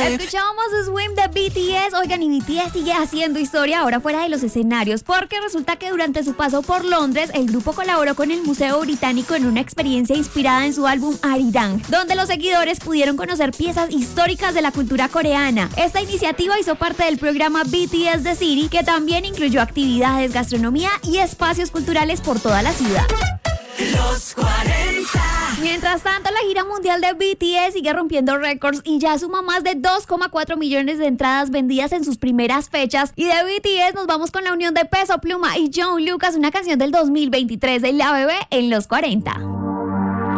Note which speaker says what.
Speaker 1: Escuchábamos Swim de BTS. Oigan, y BTS sigue haciendo historia ahora fuera de los escenarios, porque resulta que durante su paso por Londres, el grupo colaboró con el Museo Británico en una experiencia inspirada en su álbum Arirang, donde los seguidores pudieron conocer piezas históricas de la cultura coreana. Esta iniciativa hizo parte del programa BTS The City, que también incluyó actividades, gastronomía y espacios culturales por toda la ciudad.
Speaker 2: Los 40.
Speaker 1: Mientras tanto, la gira mundial de BTS sigue rompiendo récords y ya suma más de 2,4 millones de entradas vendidas en sus primeras fechas. Y de BTS nos vamos con la unión de Peso Pluma y John Lucas, una canción del 2023 de La Bebé en los 40.